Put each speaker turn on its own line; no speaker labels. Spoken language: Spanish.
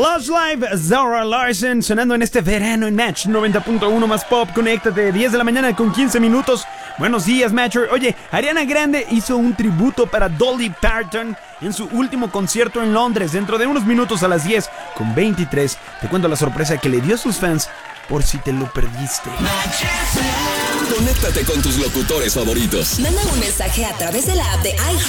Lost Live, Zara Larsson, sonando en este verano en Match 90.1 más pop. Conéctate, 10 de la mañana con 15 minutos. Buenos días, Matcher. Oye, Ariana Grande hizo un tributo para Dolly Parton en su último concierto en Londres. Dentro de unos minutos a las 10:23 te cuento la sorpresa que le dio a sus fans por si te lo perdiste.
Conéctate con tus locutores favoritos.
Manda un mensaje a través de la app de iHeart